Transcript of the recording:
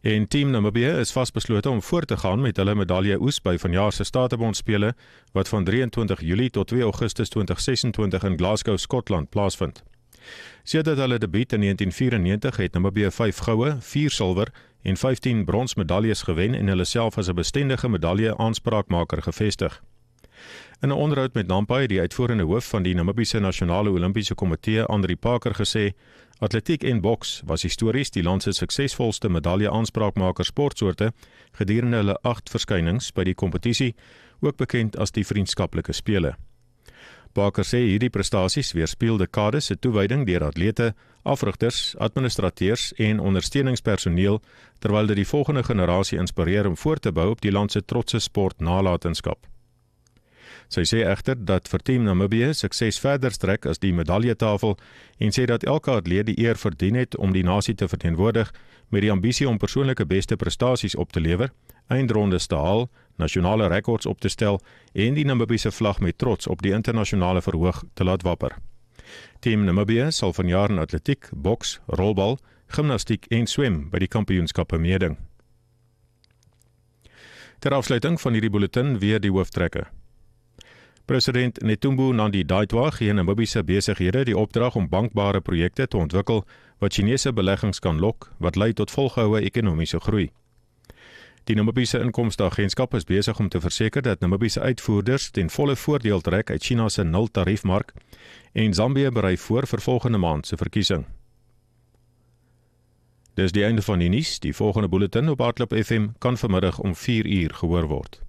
En Team Namibië is vasbeslote om voort te gaan met hulle medalje oes by vanjaar se Statebondspele wat van 23 Julie tot 2 Augustus 2026 in Glasgow, Skotland plaasvind. Sedert hulle debuut in 1994 het Namibië 5 goue, 4 silwer en 15 bronsmedaljes gewen en hulle self as 'n bestendige medalje aanspraakmaker gevestig. In 'n onderhoud met Nampai het die uitvoerende hoof van die Namibiese Nasionale Olimpiese Komitee, Andri Parker, gesê: "Atletiek en boks was histories die land se suksesvolste medalje aanspraakmaker sportsoorte gedurende hulle 8 verskynings by die kompetisie, ook bekend as die Vriendskaplike Spele." Parker sê hierdie prestasies weerspieël dekades se toewyding deur atlete, afrigters, administrateurs en ondersteuningspersoneel, terwyl dit die volgende generasie inspireer om voort te bou op die land se trotse sport nalatenskap. Sy sê egter dat vir Team Namibië sukses verder strek as die medaljetafel en sê dat elke atleet die eer verdien het om die nasie te verteenwoordig met die ambisie om persoonlike beste prestasies op te lewer, eindrondes te haal, nasionale rekords op te stel en die Namibiese vlag met trots op die internasionale verhoog te laat wapper. Team Namibië sal vanjaar in atletiek, boks, rolbal, gimnastiek en swem by die kampioenskappe meeding. Ter afsluiting van hierdie bulletin weer die hooftrekke. President Netumbo Nandi-Ndaitwah gee Namibiese besighede die opdrag om bankbare projekte te ontwikkel wat Chinese beleggings kan lok, wat lei tot volgehoue ekonomiese groei. Die Namibiese Inkomsteagentskap is besig om te verseker dat Namibiese uitvoerders ten volle voordeel trek uit China se nul-tariefmark en Zambië berei voor vir volgende maand se verkiesing. Dis die einde van die nuus. Die volgende bulletin op Hardloop FM kan vanmiddag om 4 uur gehoor word.